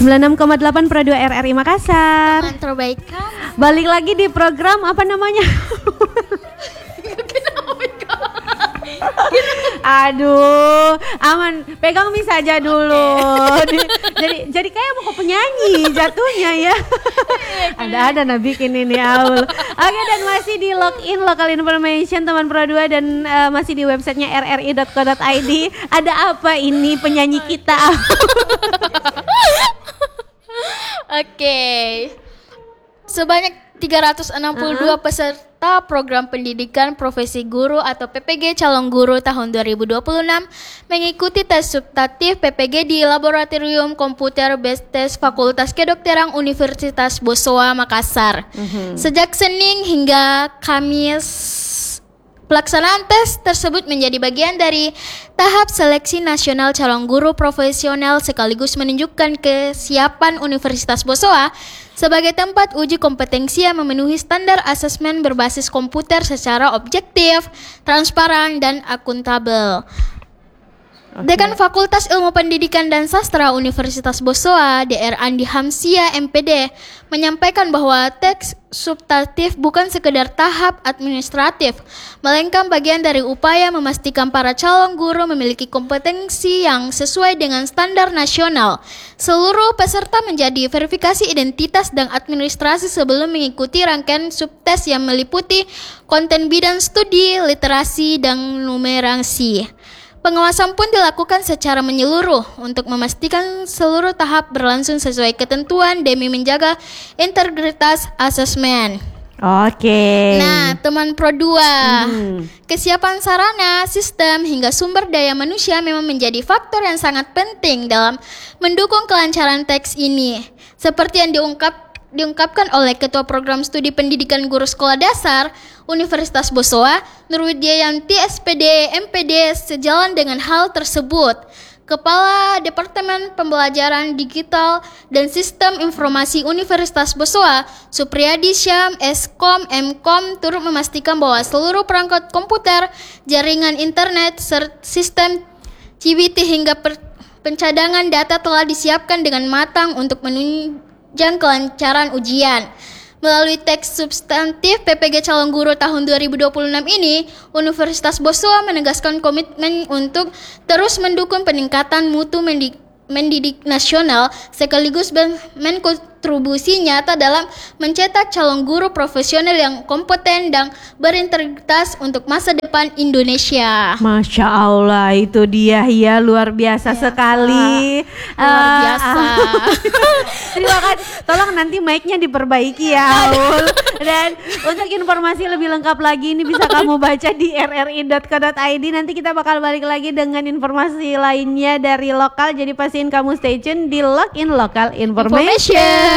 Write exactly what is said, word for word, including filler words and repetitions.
sembilan puluh enam koma delapan Pro dua R R I Makassar. Teman terbaik kamu. Balik lagi di program apa namanya? Aduh, aman, pegang mie saja dulu. Okay. Jadi jadi kayak mau ke penyanyi jatuhnya ya. Ada-ada nah bikin ini Aul. Oke, dan masih di login local information teman Pro dua dan uh, masih di websitenya r r i dot co dot i d. Ada apa ini penyanyi kita? Oke. Okay. Sebanyak tiga ratus enam puluh dua uh-huh. peserta program pendidikan profesi guru atau P P G calon guru tahun dua ribu dua puluh enam mengikuti tes substantif P P G di Laboratorium Komputer Based Test Fakultas Kedokteran Universitas Bosowa Makassar. Uh-huh. Sejak Senin hingga Kamis, pelaksanaan tes tersebut menjadi bagian dari tahap seleksi nasional calon guru profesional sekaligus menunjukkan kesiapan Universitas Bosowa sebagai tempat uji kompetensi yang memenuhi standar asesmen berbasis komputer secara objektif, transparan, dan akuntabel. Okay. Dekan Fakultas Ilmu Pendidikan dan Sastra Universitas Bosowa, D R Andi Hamsia M P D, menyampaikan bahwa tes substantif bukan sekedar tahap administratif, melainkan bagian dari upaya memastikan para calon guru memiliki kompetensi yang sesuai dengan standar nasional. Seluruh peserta menjadi verifikasi identitas dan administrasi sebelum mengikuti rangkaian subtes yang meliputi konten bidang studi, literasi, dan numerasi. Pengawasan pun dilakukan secara menyeluruh untuk memastikan seluruh tahap berlangsung sesuai ketentuan demi menjaga integritas asesmen. Oke. Nah, teman Pro dua, hmm. kesiapan sarana, sistem, hingga sumber daya manusia memang menjadi faktor yang sangat penting dalam mendukung kelancaran tes ini. Seperti yang diungkap diungkapkan oleh Ketua Program Studi Pendidikan Guru Sekolah Dasar Universitas Bosowa, Nurwidiayanti S P D M P D. Sejalan dengan hal tersebut, Kepala Departemen Pembelajaran Digital dan Sistem Informasi Universitas Bosowa, Supriyadi Syam S.Kom M.Kom, turut memastikan bahwa seluruh perangkat komputer, jaringan internet, serta sistem C B T hingga per- pencadangan data telah disiapkan dengan matang untuk menunjang kelancaran ujian. Melalui teks substantif P P G calon guru tahun dua ribu dua puluh enam ini, Universitas Bosowa menegaskan komitmen untuk terus mendukung peningkatan mutu mendidik, mendidik nasional sekaligus berkontribusi nyata dalam mencetak calon guru profesional yang kompeten dan berintegritas untuk masa depan Indonesia. Masya Allah, itu dia ya, luar biasa ya, sekali. Luar biasa. Uh, Terima kasih. Tolong nanti mic-nya diperbaiki ya, Aul. Dan untuk informasi lebih lengkap lagi ini bisa kamu baca di r r i dot co dot i d. Nanti kita bakal balik lagi dengan informasi lainnya dari lokal. Jadi pastiin kamu stay tune di Login Local Information.